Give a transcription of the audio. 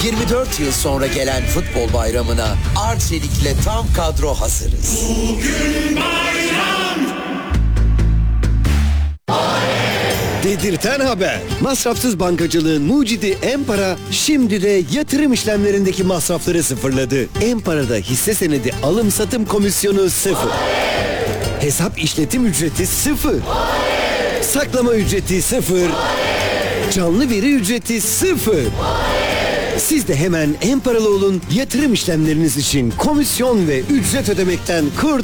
24 yıl sonra gelen futbol bayramına Arçelik'le tam kadro hazırız. Bugün bayram. Dedirten haber. Masrafsız bankacılığın mucidi Empara şimdi de yatırım işlemlerindeki masrafları sıfırladı. Empara'da hisse senedi alım satım komisyonu 0. Hesap işletim ücreti 0. Saklama ücreti 0. Canlı veri ücreti 0. Siz de hemen Emparalı olun, yatırım işlemleriniz için komisyon ve ücret ödemekten kurtulun.